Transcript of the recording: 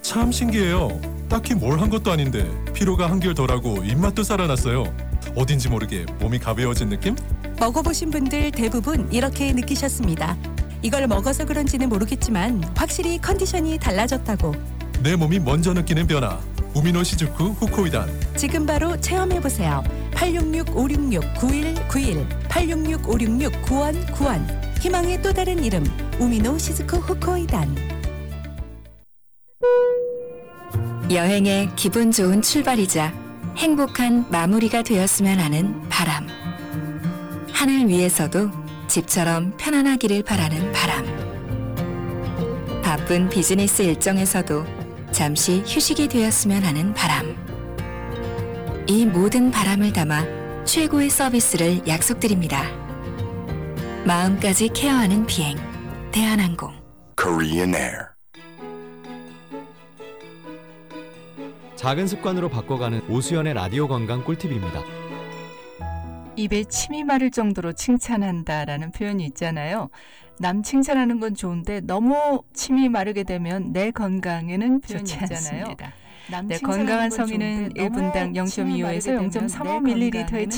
참 신기해요. 딱히 뭘 한 것도 아닌데 피로가 한결 덜하고 입맛도 살아났어요. 어딘지 모르게 몸이 가벼워진 느낌? 먹어보신 분들 대부분 이렇게 느끼셨습니다. 이걸 먹어서 그런지는 모르겠지만 확실히 컨디션이 달라졌다고. 내 몸이 먼저 느끼는 변화. 우미노 시즈쿠 후코이단. 지금 바로 체험해보세요. 866-566-9191 866-566-9191 희망의 또 다른 이름 우미노 시즈쿠 후코이단. 여행의 기분 좋은 출발이자 행복한 마무리가 되었으면 하는 바람. 하늘 위에서도 집처럼 편안하기를 바라는 바람. 바쁜 비즈니스 일정에서도 잠시 휴식이 되었으면 하는 바람. 이 모든 바람을 담아 최고의 서비스를 약속드립니다. 마음까지 케어하는 비행, 대한항공. Korean Air. 작은 습관으로 바꿔가는 오수연의 라디오 건강 꿀팁입니다. 입에 침이 마를 정도로 칭찬한다라는 표현이 있잖아요. 남 칭찬하는 건 좋은데 너무 침이 마르게 되면 내 건강에는 좋지 않습니다. 네, 건강한 성인은 1분당 0.25에서 0.35ml의